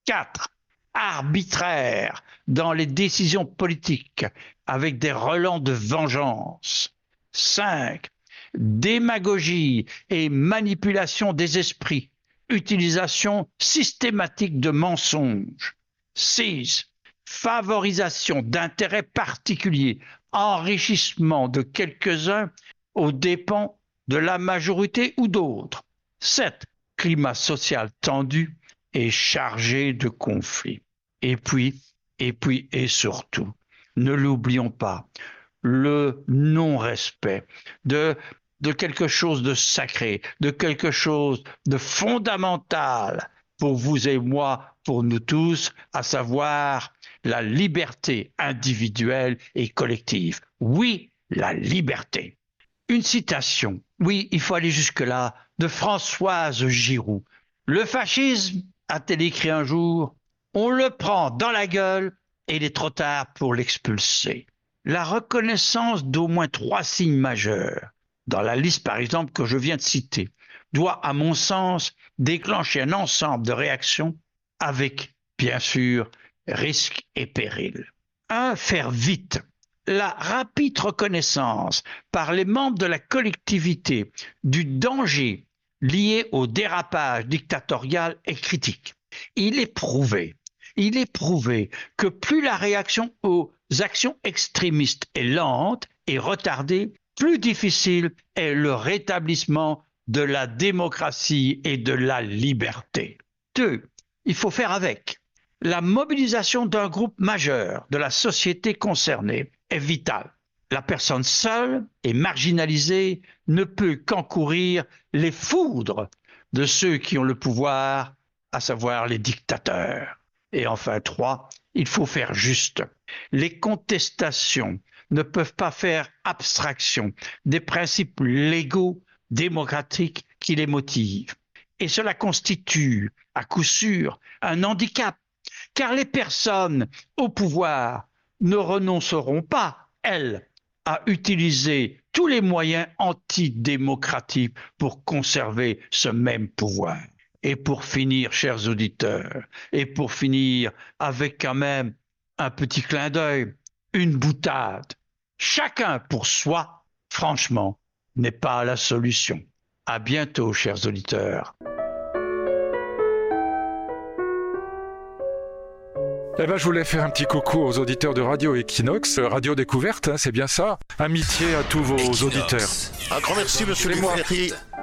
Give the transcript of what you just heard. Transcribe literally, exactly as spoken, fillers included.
Quatre, arbitraire dans les décisions politiques avec des relents de vengeance. Cinq, démagogie et manipulation des esprits, utilisation systématique de mensonges. Six, favorisation d'intérêts particuliers, enrichissement de quelques-uns aux dépens de la majorité ou d'autres. Sept, climat social tendu et chargé de conflits. Et puis, et puis, et surtout, ne l'oublions pas, le non-respect de, de quelque chose de sacré, de quelque chose de fondamental pour vous et moi, pour nous tous, à savoir la liberté individuelle et collective. Oui, la liberté. Une citation, oui, il faut aller jusque-là, de Françoise Giroud. Le fascisme, a-t-elle écrit un jour, on le prend dans la gueule et il est trop tard pour l'expulser. La reconnaissance d'au moins trois signes majeurs, dans la liste par exemple que je viens de citer, doit, à mon sens, déclencher un ensemble de réactions avec, bien sûr, risques et périls. Un, faire vite. La rapide reconnaissance par les membres de la collectivité du danger lié au dérapage dictatorial est critique. Il est prouvé, il est prouvé que plus la réaction aux actions extrémistes est lente et retardée, plus difficile est le rétablissement de la démocratie et de la liberté. Deux, il faut faire avec. La mobilisation d'un groupe majeur de la société concernée est vitale. La personne seule et marginalisée ne peut qu'encourir les foudres de ceux qui ont le pouvoir, à savoir les dictateurs. Et enfin, trois, il faut faire juste. Les contestations ne peuvent pas faire abstraction des principes légaux, démocratiques qui les motivent. Et cela constitue, à coup sûr, un handicap, car les personnes au pouvoir ne renonceront pas, elles, à utiliser tous les moyens antidémocratiques pour conserver ce même pouvoir. Et pour finir, chers auditeurs, et pour finir avec quand même un petit clin d'œil, une boutade. Chacun pour soi, franchement, n'est pas la solution. À bientôt, chers auditeurs. Eh ben, je voulais faire un petit coucou aux auditeurs de Radio Equinox, Radio Découverte, hein, c'est bien ça. Amitié à tous vos Equinox. auditeurs. Un grand merci, monsieur Duferry.